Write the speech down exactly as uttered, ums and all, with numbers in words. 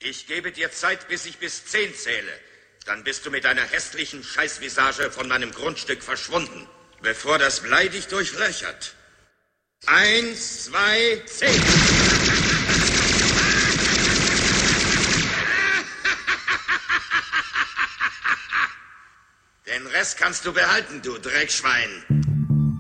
Ich gebe dir Zeit, bis ich bis zehn zähle. Dann bist du mit deiner hässlichen Scheißvisage von meinem Grundstück verschwunden, bevor das Blei dich durchlöchert. Eins, zwei, zehn. Den Rest kannst du behalten, du Dreckschwein.